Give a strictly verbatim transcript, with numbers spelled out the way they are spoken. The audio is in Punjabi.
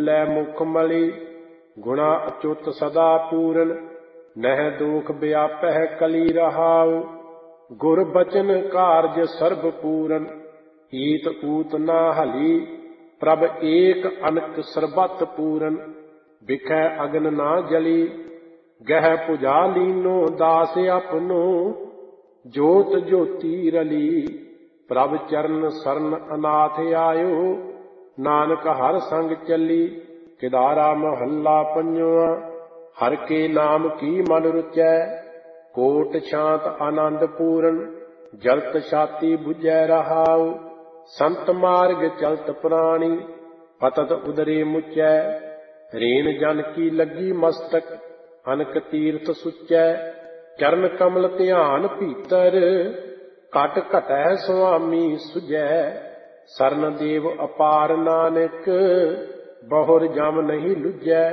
ਫੂਲੈ ਮੁਖ ਮਲੀ। ਗੁਣਾ ਅਚੁੱਤ ਸਦਾ ਪੂਰਨ ਨਹਿ ਦੋਖ ਵਿਆਪਹਿ ਕਲੀ ਰਹਾਉ। ਗੁਰ ਬਚਨ ਕਾਰਜ ਸਰਬ ਪੂਰਨ ਈਤ ਊਤ ਨਾ ਹਲੀ। ਪ੍ਰਭ ਏਕ ਅਨਕ ਸਰਬਤ ਪੂਰਨ ਬਿਖੈ ਅਗਨ ਨਾ ਜਲੀ। ਗਹਿ ਭੁਜਾ ਲੀਨੋ ਦਾਸ ਆਪਨੋ ਜੋਤ ਜੋਤੀ ਰਲੀ। ਪ੍ਰਭ ਚਰਨ ਸਰਨ ਅਨਾਥ ਆਇਓ ਨਾਨਕ ਹਰ ਸੰਗ ਚੱਲੀ। ਕਿਦਾਰਾ ਮਹੱਲਾ ਪੰਜਵਾ। ਹਰ ਕੇ ਨਾਮ ਕੀ ਮਨ ਰੁਚੈ ਕੋਟ ਸ਼ਾਂਤ ਆਨੰਦ ਪੂਰਨ ਜਲਤ ਛਾਤੀ ਬੁਝੈ ਰਹਾਉ। ਸੰਤ ਮਾਰਗ ਚਲਤ ਪ੍ਰਾਣੀ ਪਤਤ ਉਦਰੇ ਮੁਚੈ। ਰੇਨ ਜਨ ਕੀ ਲੱਗੀ ਮਸਤਕ ਅਨਕ ਤੀਰਥ ਸੁਚੈ। ਚਰਨ ਕਮਲ ਧਿਆਨ ਭੀਤਰ ਘਟ ਘਟੈ ਸੁਆਮੀ ਸੁਝੈ। ਸਰਨ ਦੇਵ ਅਪਾਰ ਨਾਨਕ ਬਹੁਰ ਜਮ ਨਹੀਂ ਲੁਝੈ।